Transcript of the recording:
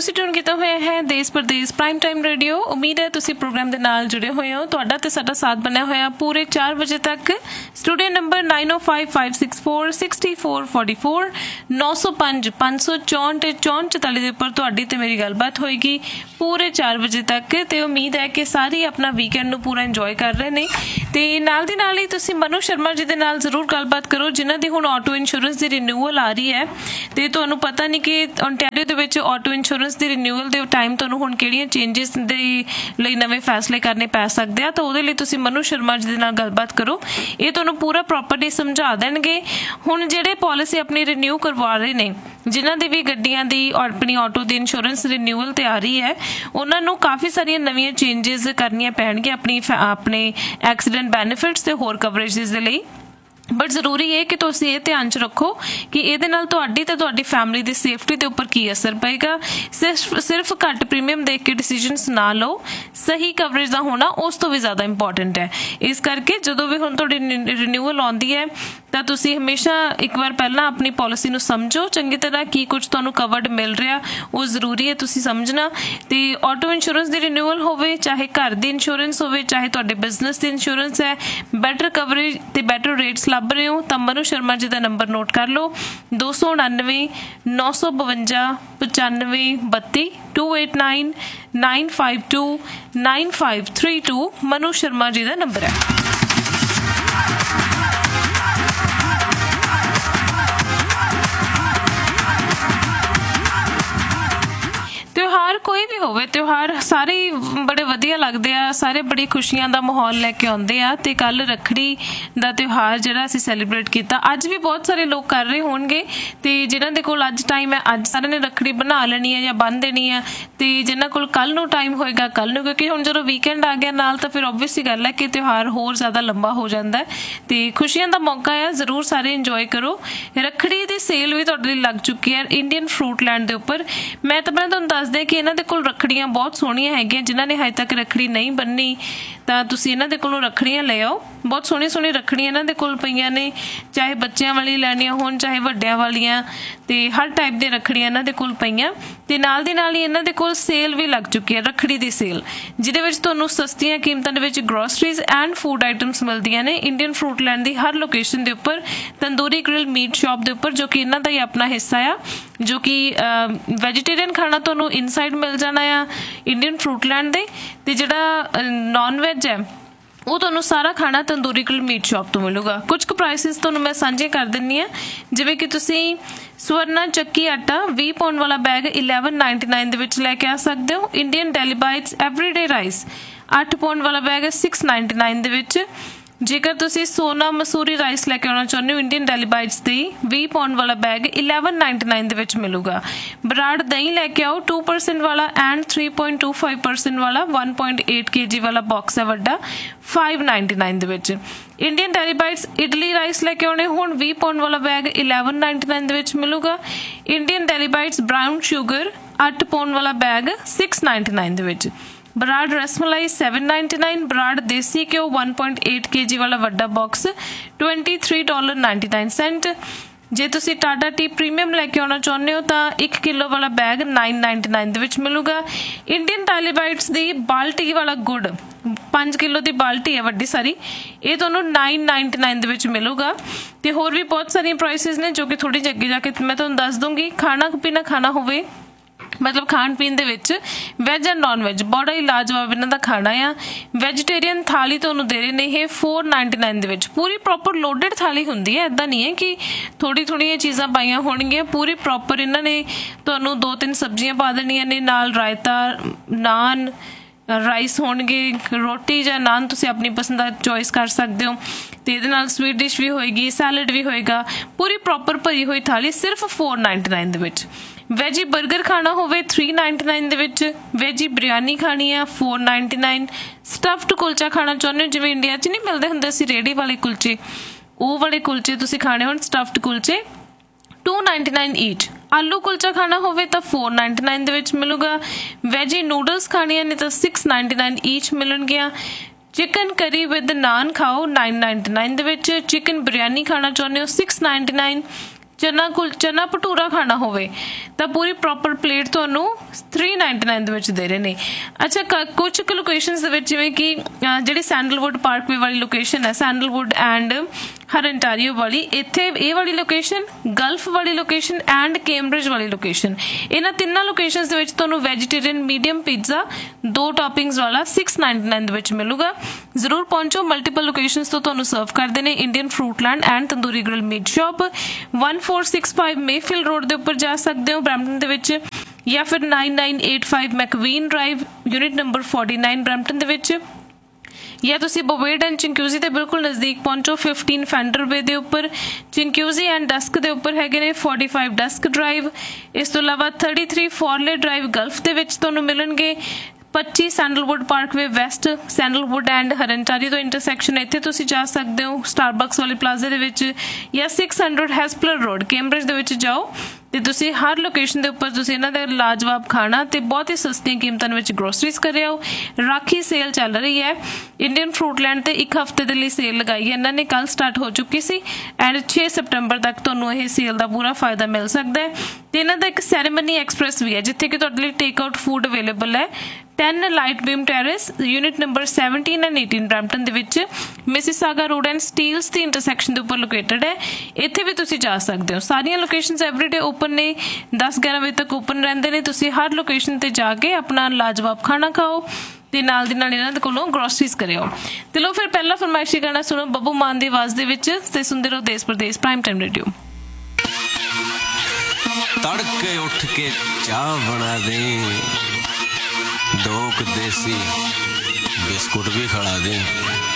ਤੁਸੀਂ ਟਿਊਨ ਕੀਤਾ ਹੋਇਆ ਹੈ ਦੇਸ਼ ਪ੍ਰਦੇਸ਼ ਪ੍ਰਾਈਮ ਟਾਈਮ ਰੇਡੀਓ। ਉਮੀਦ ਹੈ ਤੁਸੀਂ ਪ੍ਰੋਗਰਾਮ ਦੇ ਨਾਲ ਜੁੜੇ ਹੋਏ ਹੋ। ਤੁਹਾਡਾ ਤੇ ਸਾਡਾ ਸਾਥ ਬਣਿਆ ਹੋਇਆ ਪੂਰੇ 4 ਵਜੇ ਤੱਕ। ਸਟੂਡੀਓ ਨੰਬਰ 9055646444 905 564 44 ਦੇ ਉੱਪਰ ਤੁਹਾਡੀ ਤੇ ਮੇਰੀ ਗੱਲਬਾਤ ਹੋਏਗੀ ਪੂਰੇ 4 ਵਜੇ ਤੱਕ। ਤੇ ਉਮੀਦ ਹੈ ਕਿ ਸਾਰੇ ਆਪਣਾ ਵੀਕਐਂਡ ਨੂੰ ਪੂਰਾ ਇੰਜੋਏ ਕਰ ਰਹੇ ਨੇ। ਤੇ ਨਾਲ ਦੀ ਨਾਲ ਹੀ ਤੁਸੀਂ ਮਨੂ ਸ਼ਰਮਾ ਜੀ ਦੇ ਨਾਲ ਜ਼ਰੂਰ ਗੱਲਬਾਤ ਕਰੋ, ਜਿਨ੍ਹਾਂ ਦੀ ਹੁਣ ਆਟੋ ਇੰਸ਼ੋਰੈਂਸ ਦੀ ਰਿਨਿਊਅਲ ਆ ਰਹੀ ਹੈ। ਤੇ ਤੁਹਾਨੂੰ ਪਤਾ ਨਹੀਂ ਕਿ ਓਨਟਾਰੀਓ ਦੇ ਵਿੱਚ ਆਟੋ ਇੰਸ਼ੋਰੈਂਸ ਦੀ ਰਿਨਿਊਅਲ ਦੇ ਟਾਈਮ ਤੁਹਾਨੂੰ ਹੁਣ ਕਿਹੜੀਆਂ ਚੇਂਜਿਸ ਦੇ ਲਈ ਨਵੇਂ ਫੈਸਲੇ ਕਰਨੇ ਪੈ ਸਕਦੇ ਆ। ਤਾਂ ਉਹਦੇ ਲਈ ਤੁਸੀਂ ਮਨੂ ਸ਼ਰਮਾ ਜੀ ਦੇ ਨਾਲ ਗੱਲਬਾਤ ਕਰੋ, ਇਹ ਤੁਹਾਨੂੰ ਪੂਰਾ ਪ੍ਰੋਪਰਲੀ ਸਮਝਾ ਦੇਣਗੇ। ਹੁਣ ਜਿਹੜੇ ਪਾਲਿਸੀ ਆਪਣੀ ਰਿਨਿਊ ਕਰਵਾ ਰਹੇ ਨੇ, ਜਿਨ੍ਹਾਂ ਦੀ ਵੀ ਗੱਡੀਆਂ ਦੀ ਆਪਣੀ ਆਟੋ ਦੀ ਇੰਸ਼ੋਰੈਂਸ ਰਿਨਿਊਅਲ ਤੇ ਆ ਰਹੀ ਹੈ, ਉਹਨਾਂ ਨੂੰ ਕਾਫੀ ਸਾਰੀਆਂ ਨਵੀਆਂ ਚੇਂਜਿਸ ਕਰਨੀਆਂ ਪੈਣਗੀਆਂ ਆਪਣੇ ਐਕਸੀਡੈਂਟ ਬੈਨੀਫਿਟਸ ਤੇ ਹੋਰ ਕਵਰੇਜਿਸ ਦੇ ਲਈ। ਬਟ ਜ਼ਰੂਰੀ ਹੈ ਕਿ ਤੁਸੀਂ ਇਹ ਧਿਆਨ 'ਚ ਰੱਖੋ ਕਿ ਇਹਦੇ ਨਾਲ ਤੁਹਾਡੀ ਤੇ ਤੁਹਾਡੀ ਫੈਮਿਲੀ ਦੀ ਸੇਫਟੀ ਦੇ ਉੱਪਰ ਕੀ ਅਸਰ ਪਏਗਾ। ਸਿਰਫ ਘੱਟ ਪ੍ਰੀਮੀਅਮ ਦੇਖ ਕੇ ਡਿਸੀਜਨਸ ਨਾ ਲਓ, ਸਹੀ ਕਵਰੇਜ ਦਾ ਹੋਣਾ ਉਸ ਤੋਂ ਵੀ ਜ਼ਿਆਦਾ ਇੰਪੋਰਟੈਂਟ ਹੈ। ਇਸ ਕਰਕੇ ਜਦੋਂ ਵੀ ਹੁਣ ਤੁਹਾਡੀ ਰਿਨਿਊਅਲ ਆਉਂਦੀ ਹੈ ਤਾਂ ਤੁਸੀਂ ਹਮੇਸ਼ਾ ਇੱਕ ਵਾਰ ਪਹਿਲਾਂ ਆਪਣੀ ਪਾਲਿਸੀ ਨੂੰ ਸਮਝੋ ਚੰਗੀ ਤਰ੍ਹਾਂ, ਕੀ ਕੁਝ ਤੁਹਾਨੂੰ ਕਵਰਡ ਮਿਲ ਰਿਹਾ ਉਹ ਜ਼ਰੂਰੀ ਹੈ ਤੁਸੀਂ ਸਮਝਣਾ। ਤੇ ਆਟੋ ਇੰਸ਼ੋਰੈਂਸ ਦੀ ਰਿਨਿਊਅਲ ਹੋਵੇ, ਚਾਹੇ ਘਰ ਦੀ ਇੰਸ਼ੋਰੈਂਸ ਹੋਵੇ, ਚਾਹੇ ਤੁਹਾਡੇ ਬਿਜ਼ਨਸ ਦੀ ਇੰਸ਼ੋਰੈਂਸ ਹੈ, ਬੈਟਰ ਕਵਰੇਜ ਤੇ ਬੈਟਰ ਰੇਟਸ ਲੱਭ ਰਹੇ ਹੋ ਤਾਂ ਮਨੂ ਸ਼ਰਮਾ ਜੀ ਦਾ ਨੰਬਰ ਨੋਟ ਕਰ ਲਓ 299 952 95 32 289 952 9532 ਮਨੂ ਸ਼ਰਮਾ ਜੀ ਦਾ ਨੰਬਰ ਹੈ। ਤਿਉਹਾਰ ਕੋਈ ਵੀ ਹੋਵੇ, ਤਿਉਹਾਰ ਸਾਰੇ ਬੜੇ ਵਧੀਆ ਲੱਗਦੇ ਆ, ਸਾਰੇ ਬੜੀ ਖੁਸ਼ੀਆਂ ਦਾ ਮਾਹੌਲ ਲੈ ਕੇ ਆਉਂਦੇ ਆ। ਤੇ ਕੱਲ ਰੱਖੜੀ ਦਾ ਤਿਉਹਾਰ ਜਿਹੜਾ ਅਸੀਂ ਸੈਲੀਬ੍ਰੇਟ ਕੀਤਾ, ਅੱਜ ਵੀ ਬਹੁਤ ਸਾਰੇ ਲੋਕ ਕਰ ਰਹੇ ਹੋਣਗੇ। ਤੇ ਜਿਨ੍ਹਾਂ ਦੇ ਕੋਲ ਅੱਜ ਟਾਈਮ ਹੈ, ਅੱਜ ਸਾਰਿਆਂ ਨੇ ਰੱਖੜੀ ਬਣਾ ਲੈਣੀ ਹੈ ਜਾਂ ਬੰਨ੍ਹ ਦੇਣੀ ਹੈ। ਤੇ ਜਿਨ੍ਹਾਂ ਕੋਲ ਕੱਲ ਨੂੰ ਟਾਈਮ ਹੋਏਗਾ ਕੱਲ ਨੂੰ, ਕਿਉਂਕਿ ਹੁਣ ਜਦੋਂ ਵੀਕਐਂਡ ਆ ਗਿਆ ਨਾਲ ਤਾਂ ਫਿਰ ਓਬਵੀਅਸ ਹੀ ਗੱਲ ਹੈ ਕਿ ਤਿਉਹਾਰ ਹੋਰ ਜ਼ਿਆਦਾ ਲੰਬਾ ਹੋ ਜਾਂਦਾ ਹੈ। ਤੇ ਖੁਸ਼ੀਆਂ ਦਾ ਮੌਕਾ ਆ, ਜ਼ਰੂਰ ਸਾਰੇ ਇੰਜੋਏ ਕਰੋ। ਰੱਖੜੀ ਦੀ ਸੇਲ ਵੀ ਤੁਹਾਡੇ ਲਈ ਲੱਗ ਚੁੱਕੀ ਹੈ ਇੰਡੀਅਨ ਫਰੂਟ ਲੈਂਡ ਦੇ ਉੱਪਰ। ਮੈਂ ਤਾਂ ਤੁਹਾਨੂੰ ਦੱਸਦੇ ਕਿ ਇਹਨਾਂ ਦੇ ਕੋਲ ਰੱਖੜੀਆਂ ਬਹੁਤ ਸੋਹਣੀਆਂ ਹੈਗੀਆਂ। ਜਿਨ੍ਹਾਂ ਨੇ ਹਜੇ ਤੱਕ ਰੱਖੜੀ ਨਹੀਂ ਬੰਨੀ ਤਾਂ ਤੁਸੀਂ ਇਹਨਾਂ ਦੇ ਕੋਲੋਂ ਰੱਖੜੀਆਂ ਲੈ ਆਓ। ਬਹੁਤ ਸੋਹਣੀਆਂ ਰੱਖੜੀਆਂ ਇਹਨਾਂ ਦੇ ਕੋਲ ਪਈਆਂ ਨੇ, ਚਾਹੇ ਬੱਚਿਆਂ ਵਾਲੀ ਲੈਣੀਆਂ ਹੋਣ ਚਾਹੇ ਵੱਡਿਆਂ ਵਾਲੀਆਂ, ਤੇ ਹਰ ਟਾਈਪ ਦੀਆਂ ਰੱਖੜੀਆਂ ਇਹਨਾਂ ਦੇ ਕੋਲ ਪਈਆਂ। ਤੇ ਨਾਲ ਦੀ ਨਾਲ ਹੀ ਇਹਨਾਂ ਦੇ ਕੋਲ ਸੇਲ ਵੀ ਲੱਗ ਚੁੱਕੀ ਹੈ, ਰੱਖੜੀ ਦੀ ਸੇਲ, ਜਿਹਦੇ ਵਿੱਚ ਤੁਹਾਨੂੰ ਸਸਤੀਆਂ ਕੀਮਤਾਂ ਦੇ ਵਿੱਚ ਗਰੋਸਰੀਜ਼ ਐਂਡ ਫੂਡ ਆਈਟਮਸ ਮਿਲਦੀਆਂ ਨੇ ਇੰਡੀਅਨ ਫਰੂਟ ਲੈਂਡ ਦੀ ਹਰ ਲੋਕੇਸ਼ਨ ਦੇ ਉੱਪਰ। ਤੰਦੂਰੀ ਗ੍ਰਿਲ ਮੀਟ ਸ਼ਾਪ ਦੇ ਉੱਪਰ, ਜੋ ਕਿ ਇਹਨਾਂ ਦਾ ਹੀ ਆਪਣਾ ਹਿੱਸਾ ਆ, ਜੋ ਕਿ ਵੈਜੀਟੇਰੀਅਨ ਖਾਣਾ ਤੁਹਾਨੂੰ ਇਨਸਾਈਡ ਮਿਲ ਜਾਣਾ ਆ ਇੰਡੀਅਨ ਫਰੂਟ ਲੈਂਡ ਦੇ। ਤੇ ਜਿਹੜਾ ਨॉन ਵੈਜ ਹੈ ਉਹ ਤੁਹਾਨੂੰ ਸਾਰਾ ਖਾਣਾ ਤੰਦੂਰੀ ਗ੍ਰਿਲ ਮੀਟ ਸ਼ਾਪ ਤੋਂ ਮਿਲੂਗਾ। ਕੁਝ ਕੁ ਪ੍ਰਾਈਸਿਸ ਤੁਹਾਨੂੰ ਮੈਂ ਸਾਂਝੇ ਕਰ ਦਿੰਦੀ ਹਾਂ, ਜਿਵੇਂ ਕਿ ਤੁਸੀਂ ਸਵਰਨਾ ਚੱਕੀ ਆਟਾ 20 ਪਾਉਂਡ ਵਾਲਾ ਬੈਗ 1199 ਦੇ ਵਿੱਚ ਲੈ ਕੇ ਆ ਸਕਦੇ ਹੋ। ਇੰਡੀਅਨ ਡੈਲੀਬਾਈਟਸ ਐਵਰੀਡੇ ਰਾਈਸ 8 ਪਾਉਂਡ ਵਾਲਾ ਬੈਗ 699 ਦੇ ਵਿੱਚ। ਜੇਕਰ ਤੁਸੀਂ ਸੋਨਾ ਮਸੂਰੀ ਰਾਈਸ ਲੈ ਕੇ ਆਉਣਾ ਚਾਹੁੰਦੇ ਹੋ, ਇੰਡੀਅਨ ਡੈਲੀਬਾਈਟਸ ਦੀ 20 ਪਾਉਂਡ ਵਾਲਾ ਬੈਗ 1199 ਦੇ ਵਿੱਚ ਮਿਲੂਗਾ। ਬਰਾੜ ਦਹੀਂ ਲੈ ਕੇ ਆਓ 2% ਵਾਲਾ ਐਂਡ 3.25% ਵਾਲਾ 1.8 kg ਵਾਲਾ ਬਾਕਸ ਹੈ ਵੱਡਾ 599 ਦੇ ਵਿੱਚ। ਇੰਡੀਅਨ ਡੈਲੀਬਾਈਟਸ ਇਡਲੀ ਰਾਈਸ ਲੈ ਕੇ ਆਉਣੇ ਹੁਣ 20 ਪਾਉਂਡ ਵਾਲਾ ਬੈਗ 1199 ਦੇ ਵਿੱਚ ਮਿਲੂਗਾ। ਇੰਡੀਅਨ ਡੈਲੀਬਾਈਟਸ ਬਰਾਊਨ ਸ਼ੂਗਰ 8 ਪਾਉਂਡ ਵਾਲਾ ਬੈਗ 699 ਦੇ ਵਿੱਚ। ਬਰਾੜ ਰਸਮਲਾਈ 799। ਬਰਾੜ ਦੇਸੀ ਘਿਓ 1.8 kg ਵਾਲਾ ਵੱਡਾ ਬਾਕਸ $23.99। ਜੇ ਤੁਸੀਂ ਟਾਟਾ ਟੀ ਪ੍ਰੀਮੀਅਮ ਲੈ ਕੇ ਆਉਣਾ ਚਾਹੁੰਦੇ ਹੋ ਤਾਂ 1 ਕਿਲੋ ਵਾਲਾ ਬੈਗ 999 ਦੇ ਵਿੱਚ ਮਿਲੂਗਾ। ਇੰਡੀਅਨ ਡੈਲੀਬਾਈਟਸ ਦੀ ਬਾਲਟੀ ਵਾਲਾ ਗੁੜ 5 ਕਿਲੋ ਦੀ ਬਾਲਟੀ ਹੈ ਵੱਡੀ ਸਾਰੀ, ਇਹ ਤੁਹਾਨੂੰ 999 ਦੇ ਵਿੱਚ ਮਿਲੂਗਾ। ਤੇ ਹੋਰ ਵੀ ਬਹੁਤ ਸਾਰੀਆਂ ਪ੍ਰਾਈਸਿਸ ਨੇ ਜੋ ਕਿ ਥੋੜੀ ਜਿਹੀ ਅੱਗੇ ਜਾ ਕੇ ਮੈਂ ਤੁਹਾਨੂੰ ਦੱਸ ਦੂੰਗੀ। ਖਾਣਾ ਪੀਣਾ ਖਾਣਾ ਹੋਵੇ, ਮਤਲਬ ਖਾਣ ਪੀਣ ਦੇ ਵਿੱਚ ਵੈਜ ਐਂਡ ਨॉन ਵੈਜ ਬੜਾ ਹੀ ਲਾਜਵਾਬ ਇਹਨਾਂ ਦਾ ਖਾਣਾ ਆ। ਵੈਜੀਟੇਰੀਅਨ ਥਾਲੀ ਤੁਹਾਨੂੰ ਦੇ ਰਹੇ ਨੇ ਇਹ 499 ਦੇ ਵਿੱਚ। ਪੂਰੀ ਪ੍ਰੋਪਰ ਲੋਡਡ ਥਾਲੀ ਹੁੰਦੀ ਹੈ, ਇੱਦਾਂ ਨਹੀਂ ਹੈ ਕਿ ਥੋੜ੍ਹੀਆਂ ਚੀਜ਼ਾਂ ਪਾਈਆਂ ਹੋਣਗੀਆਂ। ਪੂਰੀ ਪ੍ਰੋਪਰ ਇਹਨਾਂ ਨੇ ਤੁਹਾਨੂੰ 2-3 ਸਬਜ਼ੀਆਂ ਪਾ ਦੇਣੀਆਂ ਨੇ, ਨਾਲ ਰਾਇਤਾ, ਨਾਨ, ਰਾਈਸ ਹੋਣਗੇ, ਰੋਟੀ ਜਾਂ ਨਾਨ ਤੁਸੀਂ ਆਪਣੀ ਪਸੰਦ ਦਾ ਚੋਇਸ ਕਰ ਸਕਦੇ ਹੋ। ਤੇ ਇਹਦੇ ਨਾਲ ਸਵੀਟ ਡਿਸ਼ ਵੀ ਹੋਏਗੀ, ਸੈਲਡ ਵੀ ਹੋਏਗਾ। ਪੂਰੀ ਪ੍ਰੋਪਰ ਭਰੀ ਹੋਈ ਥਾਲੀ ਸਿਰਫ 499 ਦੇ ਵਿੱਚ। ਵੈਜੀ ਬਰਗਰ ਖਾਣਾ ਹੋਵੇ 399 ਦੇ ਵਿੱਚ। ਵੈਜੀ ਬਿਰਿਆਨੀ ਖਾਣੀ ਆ 499। ਸਟਫਡ ਕੁਲਚਾ ਖਾਣਾ ਚਾਹੁੰਦੇ ਹੋ, ਜਿਵੇਂ ਇੰਡੀਆ 'ਚ ਨਹੀਂ ਮਿਲਦੇ ਹੁੰਦੇ ਸੀ ਰੇਹੜੀ ਵਾਲੇ ਕੁਲਚੇ, ਉਹ ਵਾਲੇ ਕੁਲਚੇ ਤੁਸੀਂ ਖਾਣੇ ਹੋਣ ਸਟਫਡ ਕੁਲਚੇ 299 ਈਚ। ਆਲੂ ਕੁਲਚਾ ਖਾਣਾ ਹੋਵੇ ਤਾਂ 499 ਦੇ ਵਿੱਚ ਮਿਲੂਗਾ। ਵੈਜੀ ਨੂਡਲਸ ਖਾਣੀਆਂ ਨੇ ਤਾਂ 699 ਈਚ ਮਿਲਣਗੀਆਂ। ਚਿਕਨ ਕਰੀ ਵਿਦ ਨਾਨ ਖਾਓ 999 ਦੇ ਵਿੱਚ। ਚਿਕਨ ਬਿਰਿਆਨੀ ਖਾਣਾ ਚਾਹੁੰਦੇ ਹੋ 699। ਚਨਾ ਭਟੂਰਾ ਖਾਣਾ ਹੋਵੇ ਤਾਂ ਪੂਰੀ ਪ੍ਰੋਪਰ ਪਲੇਟ ਤੁਹਾਨੂੰ 399 ਦੇ ਵਿੱਚ ਦੇ ਰਹੇ ਨੇ। ਅੱਛਾ, ਕੁਝ ਕੁ ਲੋਕੇਸ਼ਨਸ ਦੇ ਵਿੱਚ ਜਿਵੇਂ ਕਿ ਜਿਹੜੀ ਸੈਂਡਲਵੁੱਡ ਪਾਰਕਵੇ ਵਾਲੀ ਲੋਕੇਸ਼ਨ ਹੈ, ਸੈਂਡਲਵੁੱਡ ਐਂਡ ਹਰਨਟਾਰੀਓ ਵਾਲੀ, ਇੱਥੇ ਇਹ ਵਾਲੀ ਲੋਕੇਸ਼ਨ, ਗਲਫ ਵਾਲੀ ਲੋਕੇਸ਼ਨ ਐਂਡ ਕੈਂਬਰਿਜ ਵਾਲੀ ਲੋਕੇਸ਼ਨ, ਇਹਨਾਂ ਤਿੰਨਾਂ ਲੋਕੇਸ਼ਨਸ ਦੇ ਵਿੱਚ ਤੁਹਾਨੂੰ ਵੈਜੀਟੇਰੀਅਨ ਮੀਡੀਅਮ ਪੀਜ਼ਾ 2 ਟੌਪਿੰਗਸ ਵਾਲਾ 699 ਦੇ ਵਿੱਚ ਮਿਲੂਗਾ। ਜ਼ਰੂਰ ਪਹੁੰਚੋ। ਮਲਟੀਪਲ ਲੋਕੇਸ਼ਨਸ ਤੋਂ ਤੁਹਾਨੂੰ ਸਰਵ ਕਰਦੇ ਨੇ। Indian ਫਰੂਟਲੈਂਡ and tandoori grill meat shop 1465 Mayfield road ਦੇ ਉੱਪਰ ਜਾ ਸਕਦੇ ਹੋ ਬਰੈਂਪਟਨ ਦੇ ਵਿੱਚ, ਜਾਂ ਫਿਰ 9985 ਮੈਕਵੀਨ ਡਰਾਈਵ ਯੂਨਿਟ ਨੰਬਰ 49 ਬਰੈਂਪਟਨ ਦੇ ਵਿੱਚ, ਜਾਂ ਤੁਸੀਂ ਬੋਵੇਡ ਐਂਡ ਚਿੰਕਿਊਜ਼ੀ ਦੇ ਬਿਲਕੁਲ ਨਜ਼ਦੀਕ ਪਹੁੰਚੋ 15 ਫੈਂਡਰ ਵੇ ਦੇ ਉੱਪਰ। ਚਿੰਕਿਊਜ਼ੀ ਐਂਡ ਡਸਕ ਦੇ ਉੱਪਰ ਹੈਗੇ ਨੇ 45 ਡਸਕ ਡਰਾਈਵ। ਇਸ ਤੋਂ ਇਲਾਵਾ 33 ਫੋਰਲੇ ਡਰਾਈਵ ਗਲਫ ਦੇ ਵਿੱਚ ਤੁਹਾਨੂੰ ਮਿਲਣਗੇ। 25 sandalwood Parkway West, sandalwood and ਹਰਨਟਾਰੀ ਤੋਂ ਇੰਟਰਸੈਕਸ਼ਨ, ਇੱਥੇ ਤੁਸੀਂ ਜਾ ਸਕਦੇ ਹੋ ਸਟਾਰਬਕਸ ਵਾਲੇ ਪਲਾਜ਼ੇ ਦੇ ਵਿੱਚ, ਜਾਂ 600 ਹੈਸਪਲਰ ਰੋਡ ਕੈਂਬਰਿਜ ਦੇ ਵਿੱਚ ਜਾਓ ਤੇ ਤੁਸੀਂ ਹਰ ਲੋਕੇਸ਼ਨ ਦੇ ਉੱਪਰ ਤੁਸੀਂ ਇਹਨਾਂ ਦਾ ਲਾਜਵਾਬ ਖਾਣਾ ਤੇ ਬਹੁਤ ਹੀ ਸਸਤੀਆਂ ਕੀਮਤਾਂ ਵਿੱਚ ਗਰੋਸਰੀਜ਼ ਕਰ ਰਹੇ ਹੋ। ਰਾਖੀ ਸੇਲ ਚੱਲ ਰਹੀ ਹੈ। ਇੰਡੀਅਨ ਫਰੂਟਲੈਂਡ ਤੇ 1 ਹਫ਼ਤੇ ਦੇ ਲਈ ਸੇਲ ਲਗਾਈ ਹੈ ਇਹਨਾਂ ਨੇ, ਕੱਲ ਸਟਾਰਟ ਹੋ ਚੁੱਕੀ ਸੀ ਐਂਡ 6 ਸਤੰਬਰ ਤੱਕ ਤੁਹਾਨੂੰ ਇਹ ਸੇਲ ਦਾ ਪੂਰਾ ਫਾਇਦਾ ਮਿਲ ਸਕਦਾ ਹੈ। ਤੇ ਇਹਨਾਂ ਦਾ ਇੱਕ ਸੈਰੇਮਨੀ ਐਕਸਪ੍ਰੈਸ ਵੀ ਹੈ ਜਿੱਥੇ ਕਿ ਤੁਹਾਡੇ ਲਈ ਟੇਕ ਆਊਟ ਫੂਡ ਅਵੇਲੇਬਲ ਹੈ। 10 light beam terrace unit number 17 and 18 Brampton ਦੇ ਵਿੱਚ, Mississauga road and Steeles the intersection ਦੇ ਉੱਪਰ ਲੋਕੇਟਡ ਹੈ। ਇੱਥੇ ਵੀ ਤੁਸੀਂ ਜਾ ਸਕਦੇ ਹੋ। ਸਾਰੀਆਂ ਲੋਕੇਸ਼ਨਸ ਐਵਰੀਡੇ ਓਪਨ ਨੇ, 10-11 ਵਜੇ ਤੱਕ ਓਪਨ ਰਹਿੰਦੇ ਨੇ। ਤੁਸੀਂ ਹਰ ਲੋਕੇਸ਼ਨ ਤੇ ਜਾ ਕੇ ਆਪਣਾ ਲਾਜਵਾਬ ਖਾਣਾ ਖਾਓ ਤੇ ਨਾਲ ਦੀ ਨਾਲ ਇਹਨਾਂ ਦੇ ਕੋਲੋਂ ਗਰੋਸਰੀਜ਼ ਕਰਿਓ। ਤੇ ਲੋ ਫਿਰ ਪਹਿਲਾ ਫਰਮਾਇਸ਼ੀ ਗਾਣਾ ਸੁਣੋ ਬੱਬੂ ਮਾਨ ਦੀ ਆਵਾਜ਼ ਦੇ ਵਿੱਚ ਤੇ ਸੁਣਦੇ ਰਹੋ ਦੇਸ਼ ਪ੍ਰਦੇਸ਼ ਪ੍ਰਾਈਮ ਟਾਈਮ ਰੇਡੀਓ। ਤੜਕੇ ਉੱਠ ਕੇ ਚਾਹ ਬਣਾ ਦੇ, 2 ਦੇਸੀ ਬਿਸਕੁਟ ਵੀ ਖਿਲਾ ਦੇ।